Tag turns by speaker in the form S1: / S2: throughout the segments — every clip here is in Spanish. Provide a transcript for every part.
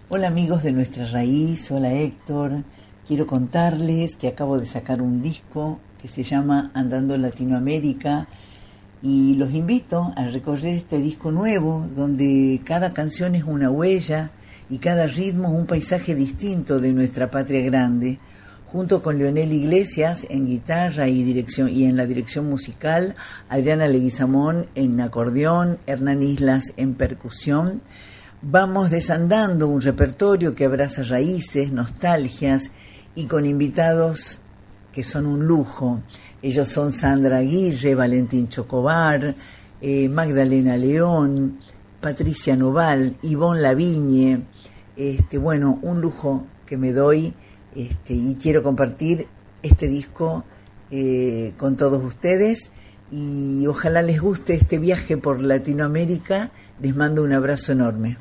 S1: Hola amigos de Nuestra Raíz, hola Héctor. Quiero contarles que acabo de sacar un disco que se llama Andando Latinoamérica y los invito a recorrer este disco nuevo donde cada canción es una huella y cada ritmo es un paisaje distinto de nuestra patria grande. Junto con Leonel Iglesias en guitarra y dirección y en la dirección musical, Adriana Leguizamón en acordeón, Hernán Islas en percusión. Vamos desandando un repertorio que abraza raíces, nostalgias y con invitados que son un lujo. Ellos son Sandra Aguirre, Valentín Chocobar, Magdalena León, Patricia Noval, Ivonne Lavigne. Un lujo que me doy y quiero compartir este disco con todos ustedes y ojalá les guste este viaje por Latinoamérica. Les mando un abrazo enorme.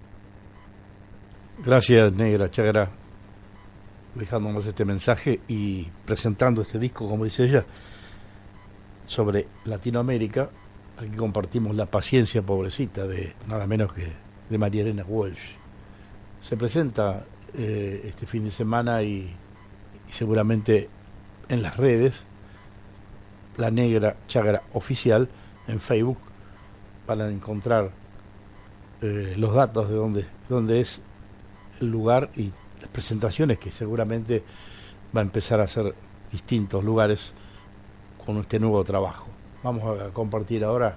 S2: Gracias, Negra Chagra, dejándonos este mensaje y presentando este disco, como dice ella, sobre Latinoamérica. Aquí compartimos La paciencia pobrecita, de nada menos que de María Elena Walsh. Se presenta este fin de semana y seguramente en las redes, La Negra Chagra Oficial en Facebook, para encontrar los datos de dónde es el lugar y las presentaciones, que seguramente va a empezar a ser distintos lugares con este nuevo trabajo. Vamos a compartir ahora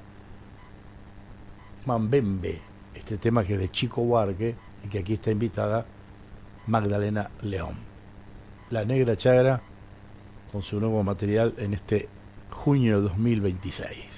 S2: Mambembe, este tema que es de Chico Buarque y que aquí está invitada Magdalena León. La Negra Chagra con su nuevo material en este junio de 2026.